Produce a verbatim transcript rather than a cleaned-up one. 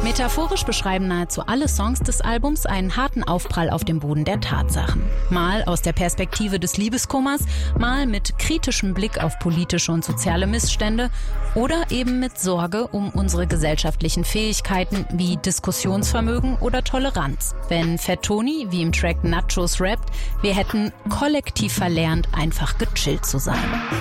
Metaphorisch beschreiben nahezu alle Songs des Albums einen harten Aufprall auf dem Boden der Tatsachen. Mal aus der Perspektive des Liebeskummers, mal mit kritischem Blick auf politische und soziale Missstände oder eben mit Sorge um unsere gesellschaftlichen Fähigkeiten wie Diskussionsvermögen oder Toleranz. Wenn Fat Tony, wie im Track Nachos rappt, wir hätten kollektiv verlernt, einfach gechillt zu sein.